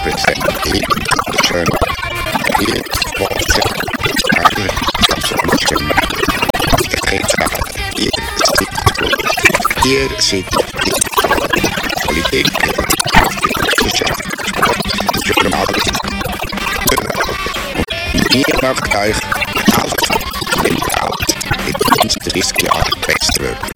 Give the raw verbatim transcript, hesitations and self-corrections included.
presenti sono hier forze alle Transformation hier zit die politiek, hier mag euch alles in koud in ons drie jaar best worden.